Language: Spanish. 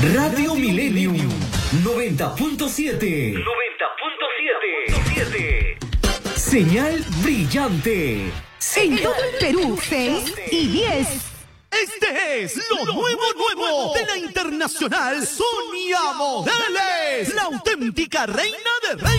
Radio Millennium 90.7. Señal brillante. En todo el Perú, 6 y 10. Este es lo nuevo de la internacional Sonia Moreles, la auténtica reina de reyes.